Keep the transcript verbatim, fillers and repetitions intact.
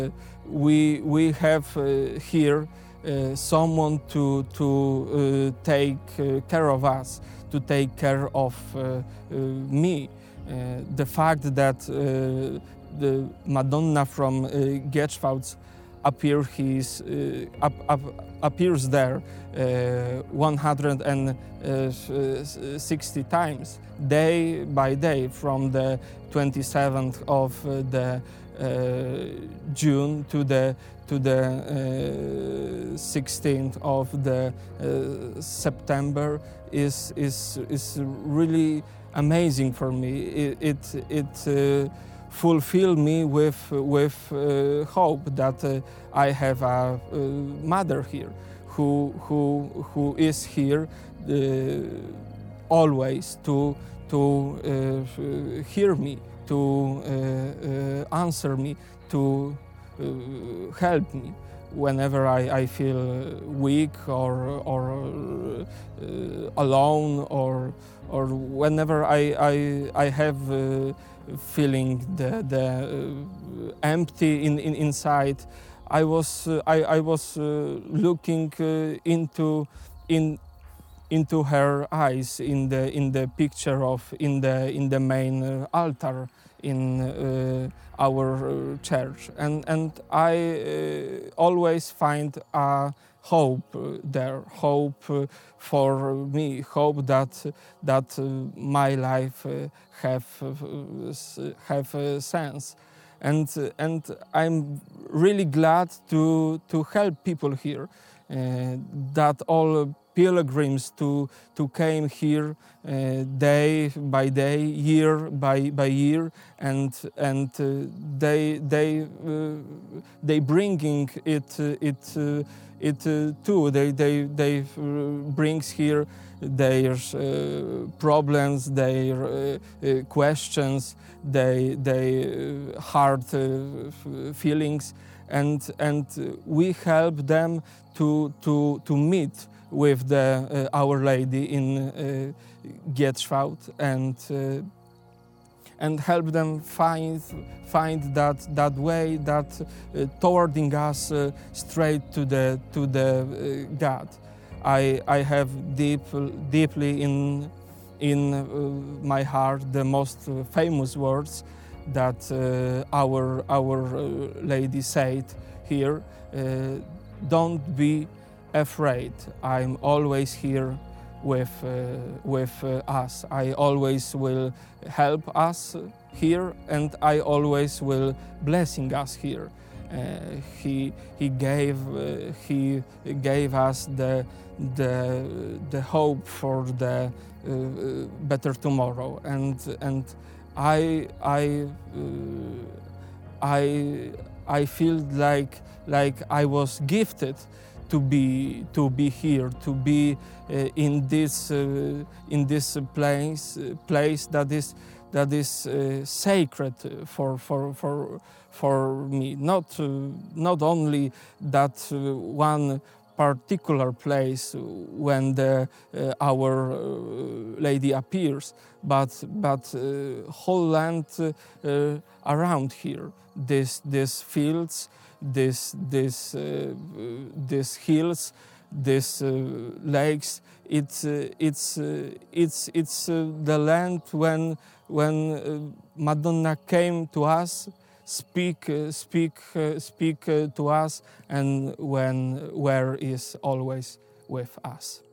We, we have uh, here uh, someone to, to uh, take uh, care of us, to take care of uh, uh, me. Uh, the fact that uh, the Madonna from uh, Gierschwaudt appear his, uh, up, up, appears there uh, one hundred sixty times, day by day, from the twenty-seventh of uh, the uh, June to the to the uh, sixteenth of the uh, September is is is really amazing for me. It it, it uh, fulfill me with with uh, hope that uh, I have a uh, mother here who who who is here uh, always to to uh, hear me, to uh, uh, answer me, to uh, help me whenever I, I feel weak or or uh, alone, or or whenever I I, I have uh, feeling the the uh, empty in, in inside. I was uh, I, I was uh, looking uh, into in into her eyes in the in the picture of in the in the main uh, altar in uh, our uh, church, and and I uh, always find a hope uh, there, hope uh, for me, hope that that uh, my life uh, have uh, have a sense, and uh, and I'm really glad to to help people here, uh, that all pilgrims to to came here uh, day by day, year by by year, and and uh, they they uh, they bringing it uh, it uh, it uh, too. They they they uh, brings here their uh, problems, their uh, uh, questions, they they uh, hard uh, feelings, and and we help them to to to meet with the uh, Our Lady in uh, Gierschwaudt, and uh, and help them find find that that way that uh, towarding us uh, straight to the to the uh, God. I I have deep deeply in in uh, my heart the most uh, famous words that uh, our our uh, Lady said here. Uh, don't be afraid. I'm always here with uh, with uh, us. I always will help us here, and I always will blessing us here. Uh, he he gave uh, he gave us the the the hope for the uh, better tomorrow, and and I I uh, I I feel like like I was gifted to be to be here, to be uh, in this uh, in this place uh, place that is that is uh, sacred for for for for me. Not uh, not only that uh, one particular place when the uh, Our uh, Lady appears, but but uh, whole land uh, around here. This this fields, this this uh, this hills, this uh, lakes. It's uh, it's uh, it's it's uh, the land when when uh, Madonna came to us, speak uh, speak uh, speak uh, to us, and when where is always with us.